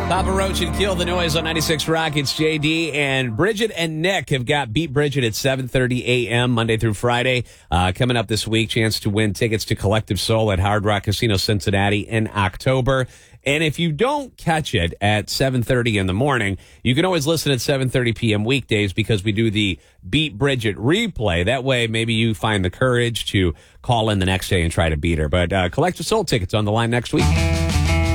Papa Roach and Kill the Noise on 96 Rock. It's JD, and Bridget and Nick have got Beat Bridget at 7:30 a.m. Monday through Friday. Coming up this week, chance to win tickets to Collective Soul at Hard Rock Casino Cincinnati in October. And if you don't catch it at 7:30 in the morning, you can always listen at 7:30 p.m. weekdays, because we do the Beat Bridget replay. That way, maybe you find the courage to call in the next day and try to beat her. But Collective Soul tickets on the line next week.